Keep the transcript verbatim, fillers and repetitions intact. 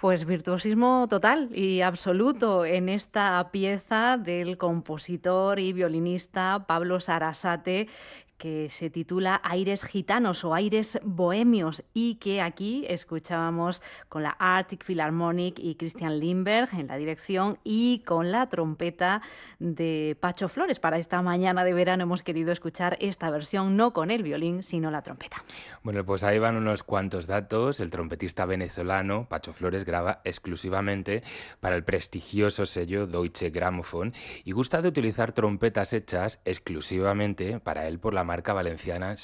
Pues virtuosismo total y absoluto en esta pieza del compositor y violinista Pablo Sarasate, que se titula Aires gitanos o Aires bohemios y que aquí escuchábamos con la Arctic Philharmonic y Christian Lindberg en la dirección y con la trompeta de Pacho Flores. Para esta mañana de verano hemos querido escuchar esta versión no con el violín, sino la trompeta. Bueno, pues ahí van unos cuantos datos. El trompetista venezolano Pacho Flores graba exclusivamente para el prestigioso sello Deutsche Grammophon y gusta de utilizar trompetas hechas exclusivamente para él por la marca valenciana